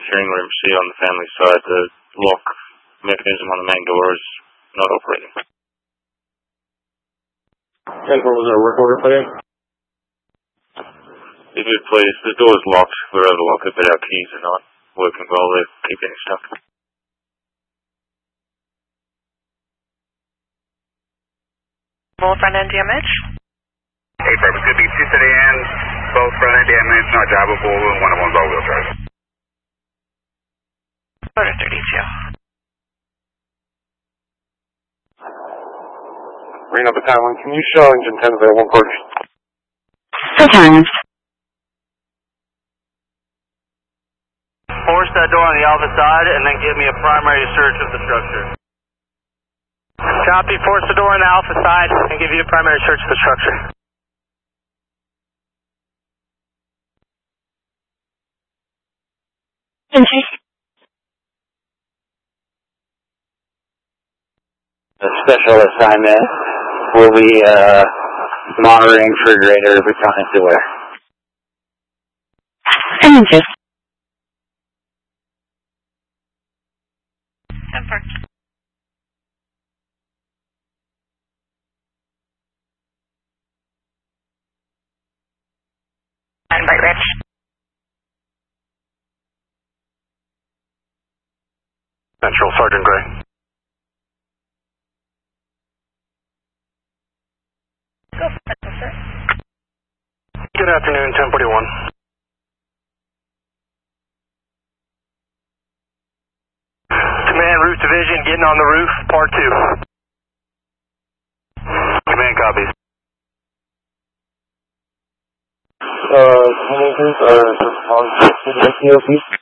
steering room C on the family side, the lock mechanism on the main door is not operating. 10-4, was there a work order put in? If you please, the door's locked. We're able to lock it, but our keys are not working well. They keep getting stuck. Full front end damage? Hey, purpose could be 2 sedans, both front end damage, not drivable, and one of them's all-wheel drive. Order 32. Reno Battalion, can you show engine 10 available approach? Battalion. Force that door on the alpha side and then give me a primary search of the structure. Copy, force the door on the alpha side and give you a primary search of the structure. Entry. The special assignment will be monitoring refrigerator battalion steward. Entry. 10-4. And Bright Ridge. Central, Sergeant Gray. Go for it, sir. Good afternoon, 1041. Command Roof Division, getting on the roof, part 2. Command copies. Can you please,